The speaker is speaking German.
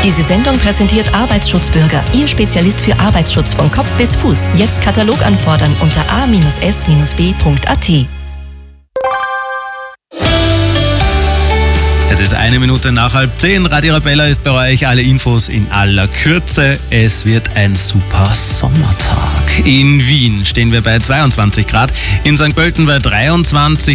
Diese Sendung präsentiert Arbeitsschutzbürger, Ihr Spezialist für Arbeitsschutz von Kopf bis Fuß. Jetzt Katalog anfordern unter a-s-b.at. Es ist 1 Minute nach 9:30. Radio Arabella ist bei euch. Alle Infos in aller Kürze. Es wird ein super Sommertag. In Wien stehen wir bei 22 Grad, in St. Pölten bei 23.